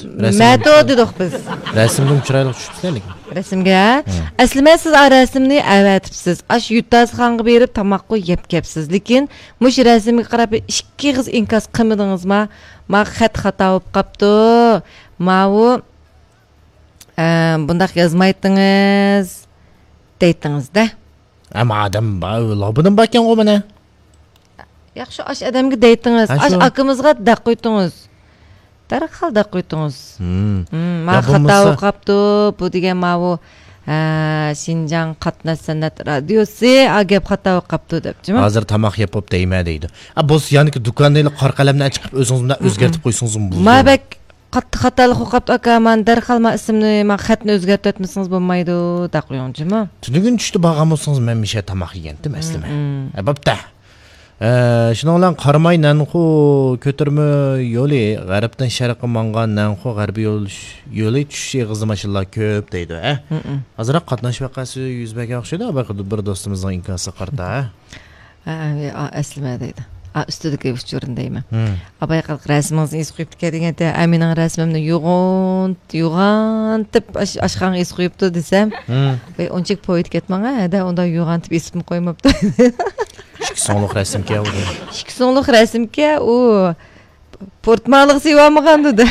Məto dedik biz. Rəsmdən çıraylı düşübsizlər lekin. Rəsmgə. Əslində siz rəsmni əvətibsiz. Aş Yuttazxanğa berib tamaqqa yeb kəpsiz. Lekin muş rəsmə qarab 2 qız inkas qılmadınızmı? Ma xat xata olub qapdı. Ma'u bundaq yazmaydınız. Deytdiniz də. Ama adam labıdan bakyan o bana. Yaxşı aş adamga deytdiniz. Aş akımızga da qo'ydingiz. Darhol da qo'ydingiz. Ma xata olib qapdı. Bu degan ma'u Şinjan qatnash san'at radiosi agab xata olib qapdı debchimi? Hozir tamoq yeb bo'lib deyma deydi. Bo'z ya'ni do'kondan qor qalamdan chiqib o'zingiz bilan o'zgartib qo'ysangiz bu. Ma bak xatalik o'qib aka men darhol men ismni men xatni o'zgartirtmasangiz bo'lmaydi da qo'yingchimi? Tunugun tushdi bag'am bo'lsangiz men misha tamoq yegandim aslida. Bo'pti. Shundan bilan qaramay nanxu ko'tirma yo'li g'arbdan sharqqa mangan nanxu g'arbiy yo'li tushishi g'izim mashallah ko'p deydi, ha? Hozirroq qatnash vaqasi yuz bergan o'xshaydi, bir do'stimizning inkosi qarta, ha? Aslida deydi. Üstüdeki uçurundayım. Abay qalq rasmınızı es qo'yib kelganda, "Amining rasmimni yo'g'antib ashxan es qo'yibdi" desam, "Voy, onchik poyit ketmang, da unda yo'g'antib esib qo'ymabdi." Ikki sonliq rasmga u. Ikki sonliq rasmga u portmaliq sevamagan dedi.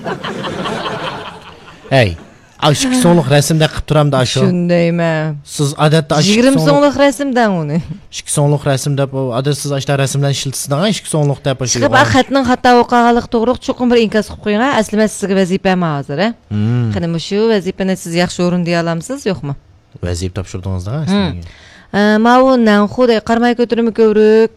Hey, ikki sonliq rasmda qilib turamda ashu. Shundaymi? Siz odatda 20 sonliq rasmdan uni. 2 sonliq rasmda bu odatsiz ashta rasmdan ishiltisizdan 2 sonliq deb ashu. Chiqib xatning xato o'qig'anlik to'g'ri cho'qim bir inkas qilib qo'ying. Aslida sizga vazifam hozir, ha? Qani shu vazifani siz yaxshi o'rinday olamsiz, yo'qmi? Vazifat topshirdingizda aslida. Ma'u nanxu de qarmay ko'tirimi ko'ruk.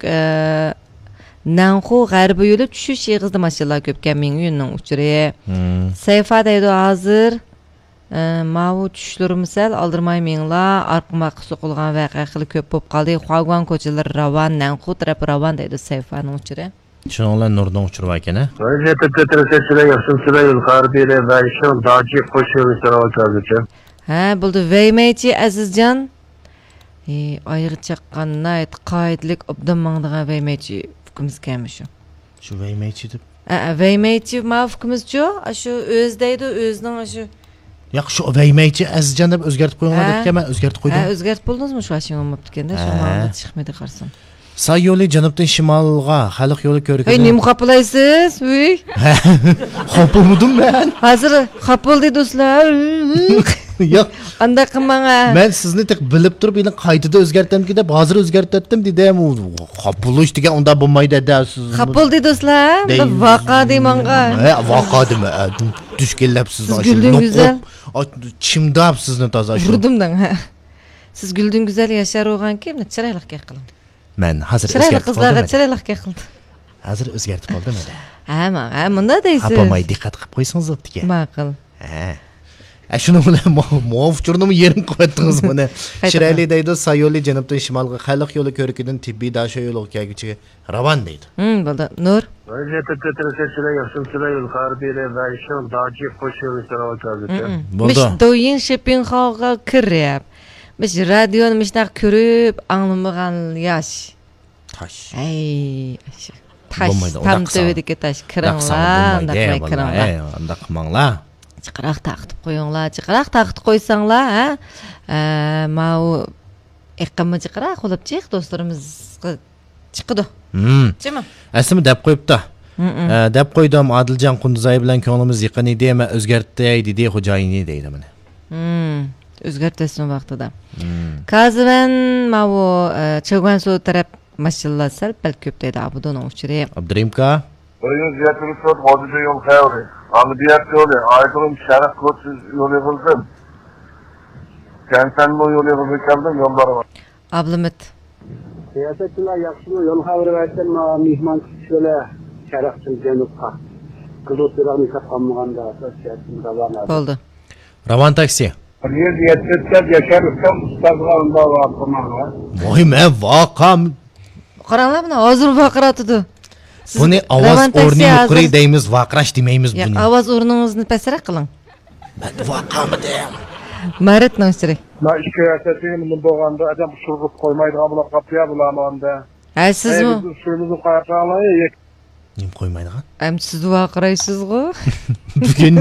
Nanxu g'arbiy yo'li tushish yig'izda mashallah ko'pkan ming uyning uchiri. Sayfa deydi hozir. Ma'u tushlar misal aldirmay minglar, arqama so'qilgan voqea qilib ko'p bo'lib qoldi. Xuaguan ko'chalar ravan, Nanxu taraf ravan deydi sayfaning uchiri. Shuninglar nurdan uchirib ekan-a? Vaziyatda ko'tarishchilar yaxshimchilar g'arbiy va shu doji qo'shilib o'tiradi. Ha, bo'ldi. Veymechi Azizjon. Ayığı çaqqanna ayt qoidlik obdan mangdigan veymechi hukimiz kelmiş şu. Şu veymechi deb. Veymechi mafhumimizcha shu o'zdaydi, o'zining shu. Yo'q, shu veymechi Azizjon deb o'zgartib qo'yganlar debkan, men o'zgartib qo'ydim. Ha, o'zgartib bo'ldingizmi shu ashing olmabdi ekanda, shu ma'noda chiqmaydi qarsan. Say yo'li janubdan shimolga, xalq yo'li ko'rgan. Ey, nima xapalaysiz? Uy. Xapolmadim men. Hozir xapoldi do'stlar. Yo'q, anda qilmang-a. Men sizni tek bilib turib, endi qaytada o'zgartamki deb hozir o'zgartirdim dedim. Xapolish degan unda bo'lmaydi da siz. Xapoldi do'stlar. Voqa demanga. Ha, voqa dema. Dush kelibsiz. Siz güldün güzel. Chimdab sizni toza shu. Vurdimdan, ha. Siz güldün güzel yashar o'g'anki, chiroyliqga qiling. Men hozir chiroyli qizlarga chiroyliqga qildim. Hozir o'zgartib qoldim edi. Ha, bunda deysiz. Apamay diqqat qilib qo'ysangiz bo'pti. Ma'qul. Ha. Shuni bilan muofchurni yerim qo'yatdingiz buni. Chiroyli deydi, sayoli janubdan shimolga xalq yo'li ko'rikidan tibbiy dasho yo'liga kelguchiga ravon deydi. Bo'ldi. Nur. Vaziyatda ko'tarishchilar yaxshimchilar g'arbiy va shu doji qo'shilib o'tiradi. Bo'ldi. Biz doyin Shopenhauga kirib. Biz radioni mishnaq ko'rib, anglamagan yosh. Tash. Ey, tash. Tam tövdeki tash kiringlar, kiringlar. Unda qilmanglar. Chiqaraq taqtib qo'yinglar, chiqaraq taqtib qo'ysanglar, ha? Ma'u iqimni chiqaraq olib chiq do'stlarimizga chiqdi. Chimi? Asli deb qo'yibdi. Deb qo'ydim, Adiljon Qunduzay bilan ko'nglimiz yaqin edi, men o'zgartay dedi, xo'jayini deydi mana. O'zgartasining vaqtida. Kazivan ma'u Chog'ansu taraf mashallah sal bal ko'p deydi Abudon uchiri. Abdurimka. Oyun ziyaretini sor, hozircha yo'l xayri. Amniyat yo'li, aydın sharq ko'tsiz yo'l yig'ildim. Kansan bu yo'l yig'ildim, yo'llar var. Ablimit. Siyosatchilar yaxshi yo'l xayri aytgan mehmon kutishlar sharqchil janubga. Qilib qolmaganda asosiyatni ravon. Bo'ldi. Ravon taksi. Bir yetib yashar utam ustazlarında var qilmanglar. Voy, men voqam. Qaranglar, buni hozir vaqiratidu. Buni ovoz o'rni yuqori deymiz, vaqirash demaymiz buni. Ovoz o'rningizni pastroq qiling. Men voqamni deyam. Marit no'siri. Men ishga yasasam bo'lganda adam shurg'ib qo'ymaydigan bular qapya bularmanda. Ha, sizmi? Suyimizni qo'yaqalar. Nim qo'ymaydigan? Siz vaqiraysiz-ku. Bugun